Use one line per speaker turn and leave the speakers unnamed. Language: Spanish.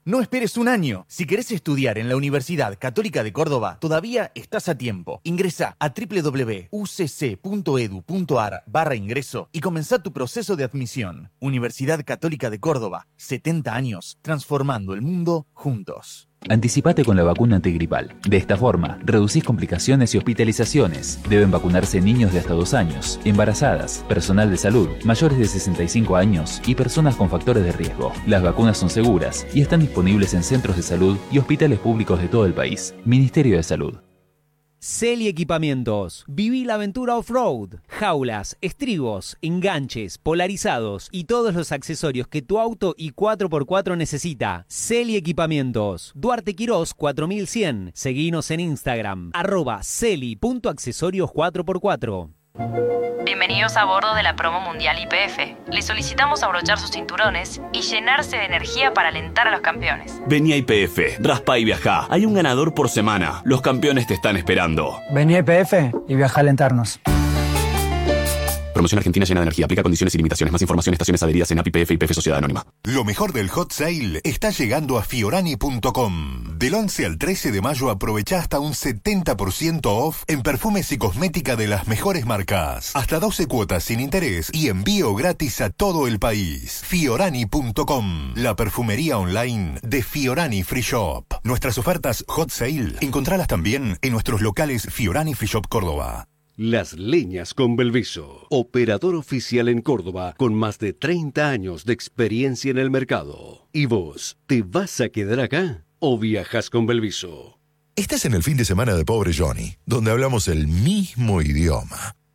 No esperes un año. Si querés estudiar en la Universidad Católica de Córdoba, todavía estás a tiempo. Ingresa a www.ucc.edu.ar/ingreso y comenzá tu proceso de admisión. Universidad Católica de Córdoba, 70 años, transformando el mundo juntos.
Anticipate con la vacuna antigripal. De esta forma, reducís complicaciones y hospitalizaciones. Deben vacunarse niños de hasta 2 años, embarazadas, personal de salud, mayores de 65 años y personas con factores de riesgo. Las vacunas son seguras y están disponibles en centros de salud y hospitales públicos de todo el país. Ministerio de Salud.
Celi Equipamientos. Viví la aventura off-road. Jaulas, estribos, enganches, polarizados y todos los accesorios que tu auto y 4x4 necesita. Celi Equipamientos. Duarte Quirós 4100. Seguinos en Instagram. @celi.accesorios 4x4.
Bienvenidos a bordo de la promo mundial YPF. Les solicitamos abrochar sus cinturones y llenarse de energía para alentar a los campeones.
Vení a YPF, raspa y viajá. Hay un ganador por semana. Los campeones te están esperando.
Vení a YPF y viaja a alentarnos.
Promoción Argentina llena de energía. Aplica condiciones y limitaciones. Más información, estaciones adheridas en API, YPF y YPF Sociedad Anónima.
Lo mejor del Hot Sale está llegando a Fiorani.com. Del 11 al 13 de mayo aprovechá hasta un 70% off en perfumes y cosmética de las mejores marcas. Hasta 12 cuotas sin interés y envío gratis a todo el país. Fiorani.com, la perfumería online de Fiorani Free Shop. Nuestras ofertas Hot Sale encontralas también en nuestros locales Fiorani Free Shop Córdoba.
Las Leñas con Belviso, operador oficial en Córdoba con más de 30 años de experiencia en el mercado. ¿Y vos, te vas a quedar acá o viajas con Belviso?
Estás en el fin de semana de Pobre Johnny, donde hablamos el mismo idioma.